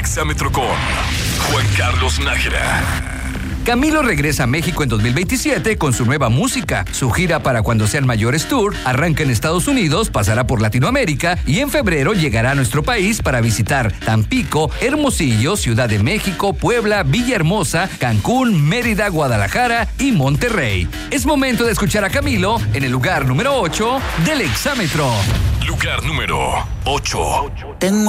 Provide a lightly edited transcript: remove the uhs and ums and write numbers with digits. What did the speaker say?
Exámetro con Juan Carlos Nájera. Camilo regresa a México en 2027 con su nueva música. Su gira para Cuando Sean Mayores Tour arranca en Estados Unidos, pasará por Latinoamérica y en febrero llegará a nuestro país para visitar Tampico, Hermosillo, Ciudad de México, Puebla, Villahermosa, Cancún, Mérida, Guadalajara y Monterrey. Es momento de escuchar a Camilo en el lugar número 8 del Exámetro. Lugar número 8. Tengo